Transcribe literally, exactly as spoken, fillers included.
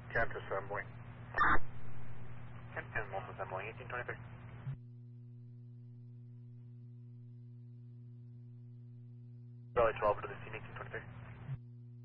Kent assembling. Kent Animals assembling, eighteen twenty-three. Charlie twelve to the scene, eighteen twenty-three.